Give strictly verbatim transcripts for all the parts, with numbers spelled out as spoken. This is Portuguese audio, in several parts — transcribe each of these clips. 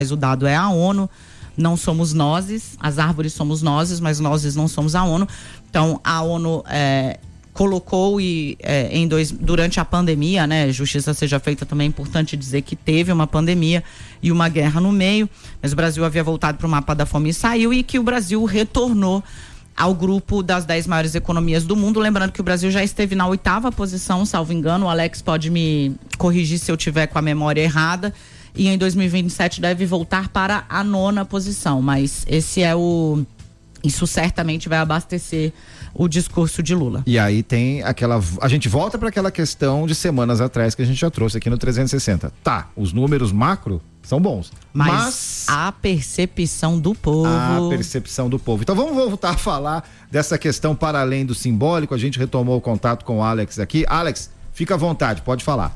o dado é a ONU, não somos nós, as árvores somos nós, mas nós não somos a ONU. Então, a ONU é, colocou e, é, em dois, durante a pandemia, né, justiça seja feita, também é importante dizer que teve uma pandemia e uma guerra no meio, mas o Brasil havia voltado para o mapa da fome e saiu, e que o Brasil retornou ao grupo das dez maiores economias do mundo. Lembrando que o Brasil já esteve na oitava posição, salvo engano, o Alex pode me corrigir se eu tiver com a memória errada, e em dois mil e vinte e sete deve voltar para a nona posição, mas esse é o... isso certamente vai abastecer o discurso de Lula. E aí tem aquela... a gente volta para aquela questão de semanas atrás que a gente já trouxe aqui no trezentos e sessenta. Tá, os números macro são bons, mas, mas a percepção do povo... A percepção do povo. Então vamos voltar a falar dessa questão para além do simbólico. A gente retomou o contato com o Alex aqui. Alex, fica à vontade, pode falar.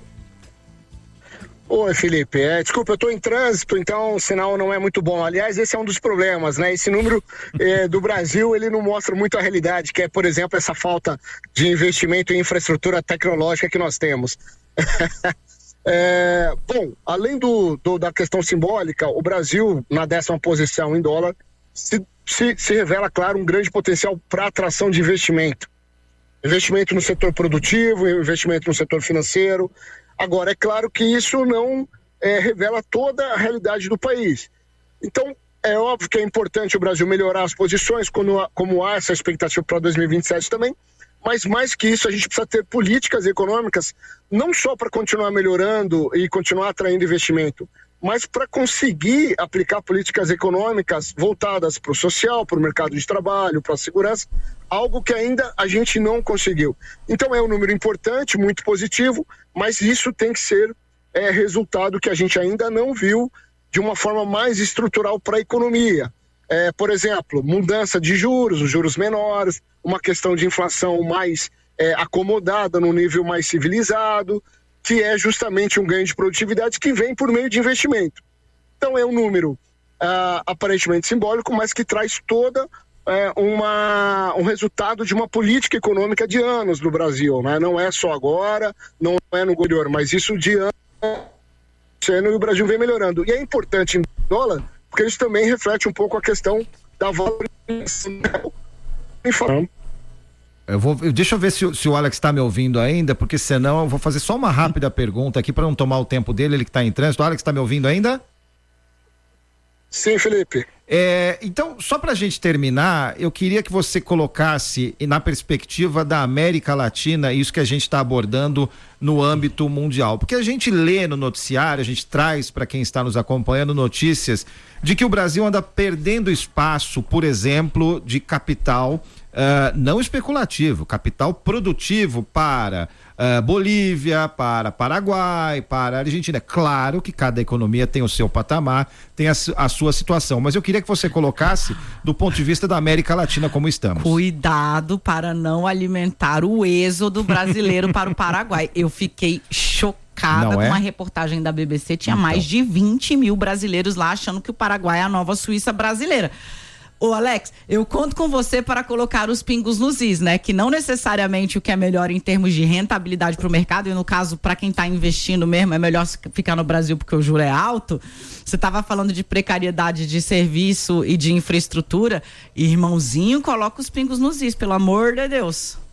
Oi, Felipe. É, desculpa, eu estou em trânsito, então o sinal não é muito bom. Aliás, esse é um dos problemas, né? Esse número é, do Brasil, ele não mostra muito a realidade, que é, por exemplo, essa falta de investimento em infraestrutura tecnológica que nós temos. é, bom, além do, do, da questão simbólica, o Brasil, na décima posição em dólar, se, se, se revela, claro, um grande potencial para atração de investimento. Investimento no setor produtivo, investimento no setor financeiro. Agora, é claro que isso não é, revela toda a realidade do país. Então, é óbvio que é importante o Brasil melhorar as posições, quando, como há essa expectativa para dois mil e vinte e sete também, mas mais que isso, a gente precisa ter políticas econômicas, não só para continuar melhorando e continuar atraindo investimento, mas para conseguir aplicar políticas econômicas voltadas para o social, para o mercado de trabalho, para a segurança, algo que ainda a gente não conseguiu. Então é um número importante, muito positivo, mas isso tem que ser é, resultado que a gente ainda não viu de uma forma mais estrutural para a economia. É, por exemplo, mudança de juros, os juros menores, uma questão de inflação mais é, acomodada, num nível mais civilizado, que é justamente um ganho de produtividade que vem por meio de investimento. Então é um número ah, aparentemente simbólico, mas que traz toda é, uma, um resultado de uma política econômica de anos no Brasil, né? Não é só agora, não é no anterior, mas isso de anos, e o Brasil vem melhorando. E é importante em dólar, porque isso também reflete um pouco a questão da valorização. Eu vou, deixa eu ver se, se o Alex está me ouvindo ainda, porque senão eu vou fazer só uma rápida pergunta aqui para não tomar o tempo dele, ele que está em trânsito. O Alex está me ouvindo ainda? Sim, Felipe. É, então, só para a gente terminar, eu queria que você colocasse na perspectiva da América Latina isso que a gente está abordando no âmbito mundial, porque a gente lê no noticiário, a gente traz para quem está nos acompanhando notícias de que o Brasil anda perdendo espaço, por exemplo, de capital Uh, não especulativo, capital produtivo para uh, Bolívia, para Paraguai, para Argentina. Claro que cada economia tem o seu patamar, tem a, a sua situação, mas eu queria que você colocasse do ponto de vista da América Latina como estamos. Cuidado para não alimentar o êxodo brasileiro para o Paraguai. Eu fiquei chocada Não com é? uma reportagem da B B C, tinha Então. mais de vinte mil brasileiros lá achando que o Paraguai é a nova Suíça brasileira. Ô Alex, eu conto com você para colocar os pingos nos is, né? Que não necessariamente o que é melhor em termos de rentabilidade para o mercado, e no caso, para quem está investindo mesmo, é melhor ficar no Brasil porque o juro é alto. Você estava falando de precariedade de serviço e de infraestrutura. Irmãozinho, coloca os pingos nos is, pelo amor de Deus.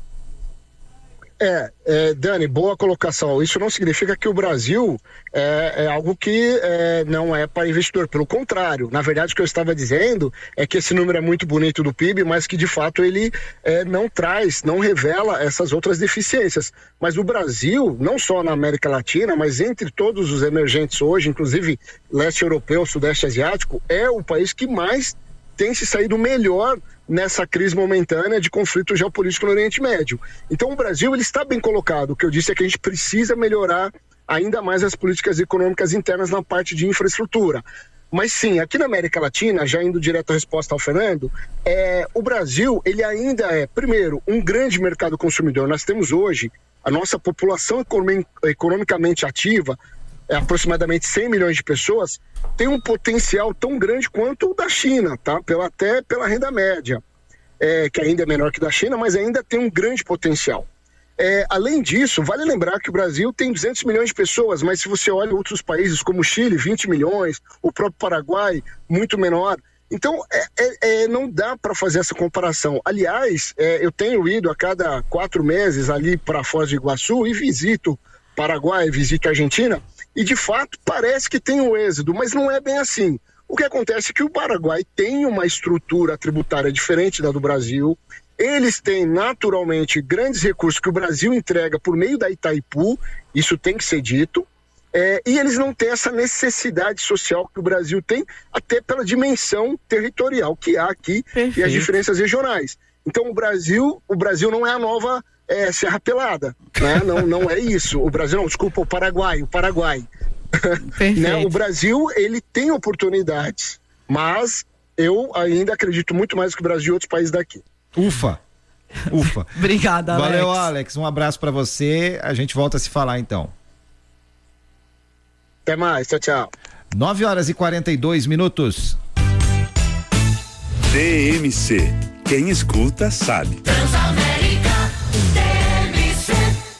É, é, Dani, boa colocação. Isso não significa que o Brasil é, é algo que é, não é para investidor. Pelo contrário, na verdade o que eu estava dizendo é que esse número é muito bonito do P I B, mas que de fato ele é, não traz, não revela essas outras deficiências. Mas o Brasil, não só na América Latina, mas entre todos os emergentes hoje, inclusive leste europeu, sudeste asiático, é o país que mais tem se saído melhor nessa crise momentânea de conflito geopolítico no Oriente Médio. Então o Brasil ele está bem colocado. O que eu disse é que a gente precisa melhorar ainda mais as políticas econômicas internas na parte de infraestrutura. Mas sim, aqui na América Latina, já indo direto à resposta ao Fernando, é, o Brasil ele ainda é, primeiro, um grande mercado consumidor. Nós temos hoje a nossa população economicamente ativa, é aproximadamente cem milhões de pessoas, tem um potencial tão grande quanto o da China, tá? Pela, até pela renda média, é, que ainda é menor que da China, mas ainda tem um grande potencial. É, além disso, vale lembrar que o Brasil tem duzentos milhões de pessoas, mas se você olha outros países como o Chile, vinte milhões, o próprio Paraguai, muito menor. Então, é, é, é, não dá para fazer essa comparação. Aliás, é, eu tenho ido a cada quatro meses ali para Foz do Iguaçu e visito Paraguai, visito Argentina, e de fato parece que tem um êxodo, mas não é bem assim. O que acontece é que o Paraguai tem uma estrutura tributária diferente da do Brasil. Eles têm naturalmente grandes recursos que o Brasil entrega por meio da Itaipu, isso tem que ser dito, é, e eles não têm essa necessidade social que o Brasil tem, até pela dimensão territorial que há aqui. Perfeito. E as diferenças regionais. Então o Brasil, o Brasil não é a nova é, Serra Pelada, né? não, não é isso. O Brasil não, desculpa, o Paraguai, o Paraguai. Né? O Brasil, ele tem oportunidades, mas eu ainda acredito muito mais que o Brasil e outros países daqui. Ufa, ufa. Obrigada, Alex. Valeu, Alex, um abraço pra você, a gente volta a se falar então. Até mais, tchau, tchau. nove horas e quarenta e dois minutos. T M C, quem escuta sabe. Transamérica, T M C.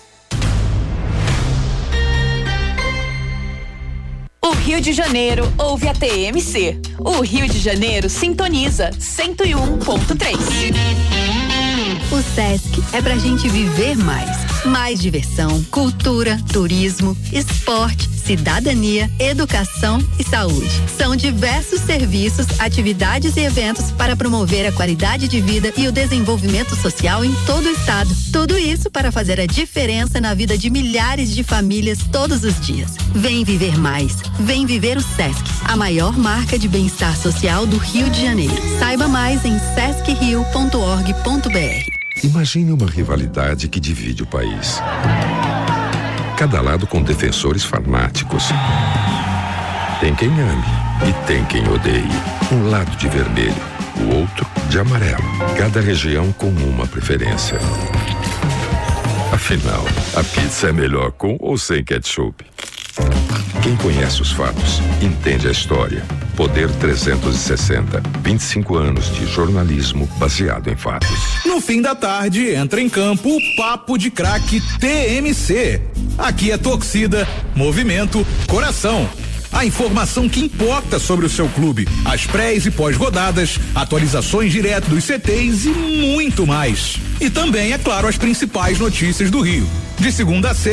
O Rio de Janeiro ouve a T M C. O Rio de Janeiro sintoniza cento e um ponto três. O Sesc é pra gente viver mais. Mais diversão, cultura, turismo, esporte, cidadania, educação e saúde. São diversos serviços, atividades e eventos para promover a qualidade de vida e o desenvolvimento social em todo o estado. Tudo isso para fazer a diferença na vida de milhares de famílias todos os dias. Vem viver mais. Vem viver o Sesc, a maior marca de bem-estar social do Rio de Janeiro. Saiba mais em sesc rio ponto org ponto br. Imagine uma rivalidade que divide o país. Cada lado com defensores fanáticos. Tem quem ame e tem quem odeie. Um lado de vermelho, o outro de amarelo. Cada região com uma preferência. Afinal, a pizza é melhor com ou sem ketchup? Quem conhece os fatos, entende a história. Poder trezentos e sessenta, vinte e cinco anos de jornalismo baseado em fatos. No fim da tarde, entra em campo o Papo de Craque T M C. Aqui é torcida, movimento, coração. A informação que importa sobre o seu clube, as prés e pós-rodadas, atualizações direto dos C Tês e muito mais. E também, é claro, as principais notícias do Rio. De segunda a sexta.